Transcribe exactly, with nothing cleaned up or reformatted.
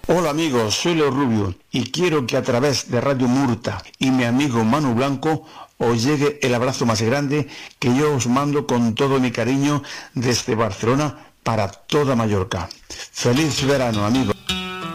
Hola amigos, soy Leo Rubio y quiero que a través de Radio Murta y mi amigo Manu Blanco os llegue el abrazo más grande que yo os mando con todo mi cariño desde Barcelona para toda Mallorca. ¡Feliz verano, amigos!